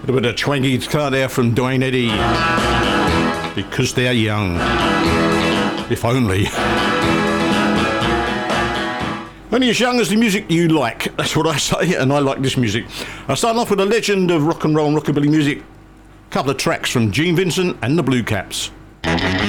A bit of twangy guitar there from Dwayne Eddy. Because they're young. If only. Only as young as the music you like. That's what I say, and I like this music. I start off with a legend of rock and roll and rockabilly music. A couple of tracks from Gene Vincent and the Blue Caps.